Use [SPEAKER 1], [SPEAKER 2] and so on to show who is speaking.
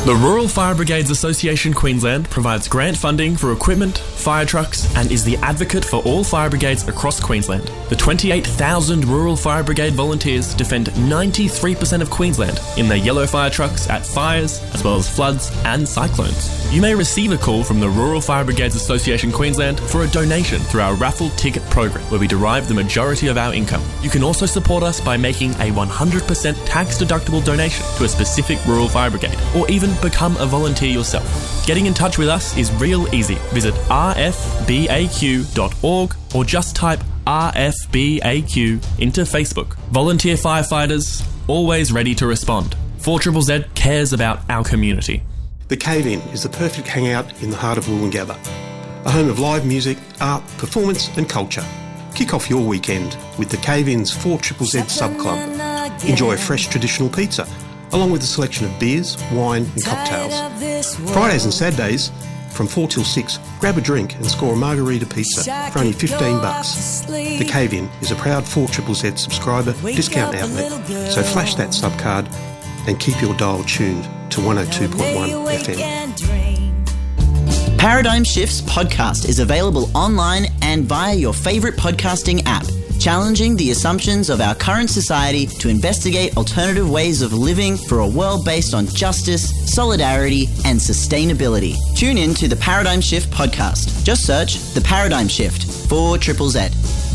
[SPEAKER 1] The Rural Fire Brigades Association Queensland provides grant funding for equipment, fire trucks, and is the advocate for all fire brigades across Queensland. The 28,000 Rural Fire Brigade volunteers defend 93% of Queensland in their yellow fire trucks at fires, as well as floods and cyclones. You may receive a call from the Rural Fire Brigades Association Queensland for a donation through our raffle ticket program, where we derive the majority of our income. You can also support us by making a 100% tax-deductible donation to a specific Rural Fire Brigade, or even become a volunteer yourself. Getting in touch with us is real easy. Visit rfbaq.org or just type RFBAQ into Facebook. Volunteer firefighters, always ready to respond. 4ZZZ cares about our community.
[SPEAKER 2] The Cave-In is the perfect hangout in the heart of Woolloongabba, a home of live music, art, performance and culture. Kick off your weekend with the Cave-In's 4ZZZ Sub Club. Enjoy a fresh traditional pizza, along with a selection of beers, wine and cocktails. Fridays and Saturdays, from 4 till 6, grab a drink and score a margarita pizza for only $15. The Cave-In is a proud 4ZZZ subscriber discount outlet, so flash that sub card and keep your dial tuned to 102.1 FM.
[SPEAKER 3] Paradigm Shifts podcast is available online and via your favourite podcasting app, challenging the assumptions of our current society to investigate alternative ways of living for a world based on justice, solidarity and sustainability. Tune in to the Paradigm Shift podcast. Just search The Paradigm Shift, 4ZZZ.